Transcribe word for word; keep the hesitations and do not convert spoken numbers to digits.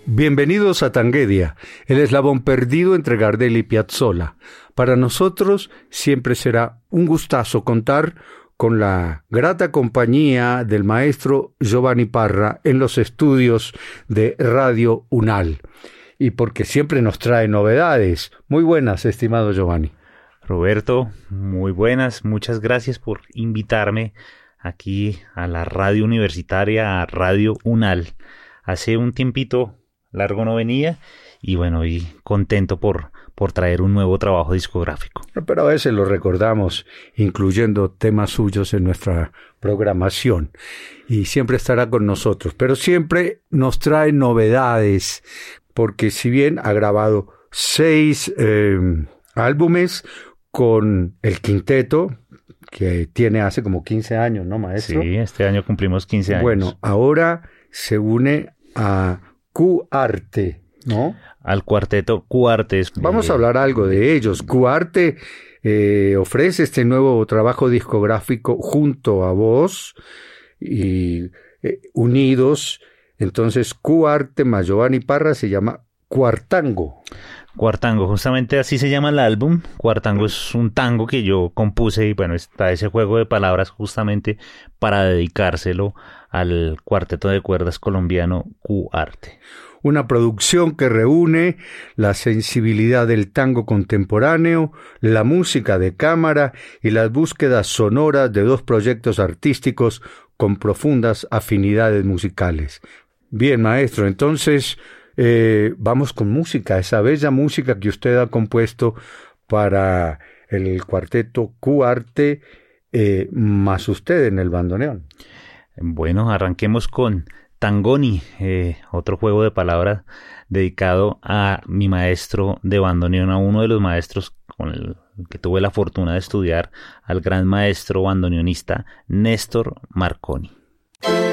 Bienvenidos a Tanguedia, el eslabón perdido entre Gardel y Piazzolla. Para nosotros siempre será un gustazo contar con la grata compañía del maestro Giovanni Parra en los estudios de Radio UNAL. Y porque siempre nos trae novedades. Muy buenas, estimado Giovanni. Roberto, muy buenas. Muchas gracias por invitarme aquí a la radio universitaria, a Radio UNAL. Hace un tiempito largo no venía y bueno, y contento por, por traer un nuevo trabajo discográfico. Pero a veces lo recordamos incluyendo temas suyos en nuestra programación y siempre estará con nosotros, pero siempre nos trae novedades porque si bien ha grabado seis eh, álbumes con el quinteto que tiene hace como quince años, ¿no, maestro? Sí, este año cumplimos quince años. Bueno, ahora se une a Q-Arte, ¿no? Al cuarteto Q-Arte. Vamos a hablar algo de ellos. Q-Arte eh, ofrece este nuevo trabajo discográfico junto a vos y eh, unidos. Entonces, Q-Arte más Giovanni Parra se llama Cuartango. Cuartango, justamente así se llama el álbum. Cuartango es un tango que yo compuse y bueno, está ese juego de palabras justamente para dedicárselo al cuarteto de cuerdas colombiano Q-Arte. Una producción que reúne la sensibilidad del tango contemporáneo, la música de cámara y las búsquedas sonoras de dos proyectos artísticos con profundas afinidades musicales. Bien, maestro, entonces eh, vamos con música, esa bella música que usted ha compuesto para el cuarteto Q-Arte, eh, más usted en el bandoneón. Bueno, arranquemos con Tangoni, eh, otro juego de palabras dedicado a mi maestro de bandoneón, a uno de los maestros con el que tuve la fortuna de estudiar, al gran maestro bandoneonista Néstor Marconi.